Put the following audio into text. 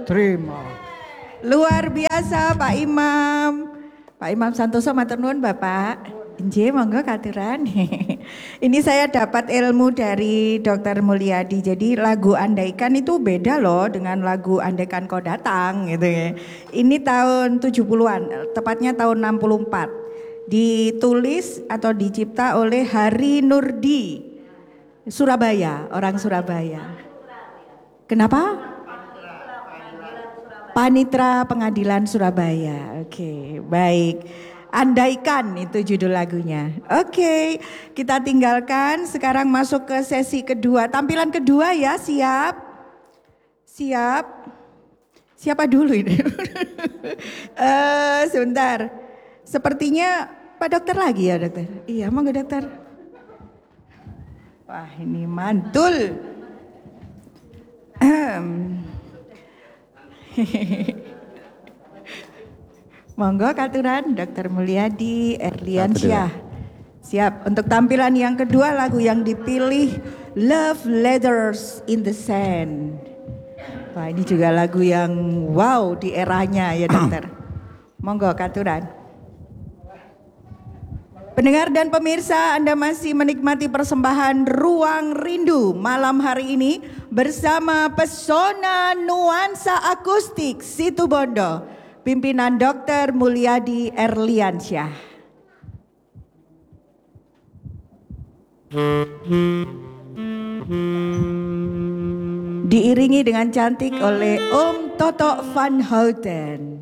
Terima. Luar biasa Pak Imam. Pak Imam Santoso matur nuwun Bapak. Nggih, monggo katuran. Ini saya dapat ilmu dari Dr. Mulyadi. Jadi lagu Andaikan itu beda loh dengan lagu Andaikan Kau Datang gitu ya. Ini tahun 70-an, tepatnya tahun 64. Ditulis atau dicipta oleh Hari Nurdi, Surabaya, orang Surabaya. Kenapa? Panitra Pengadilan Surabaya. Oke, baik. Andaikan itu judul lagunya. Oke, kita tinggalkan. Sekarang masuk ke sesi kedua. Tampilan kedua ya, siap? Siap? Siapa dulu ini? Sebentar. Sepertinya Pak Dokter lagi ya Dokter? Iya, monggo Dokter. Wah, ini mantul. Monggo katuran Dr. Mulyadi Erliansyah. Siap. Untuk tampilan yang kedua lagu yang dipilih Love Letters in the Sand. Wah, ini juga lagu yang wow di eranya ya Dokter. Monggo katuran. Pendengar dan pemirsa, Anda masih menikmati persembahan Ruang Rindu malam hari ini bersama Pesona Nuansa Akustik Situbondo, pimpinan Dr. Mulyadi Erliansyah. Diiringi dengan cantik oleh Om Toto van Houten.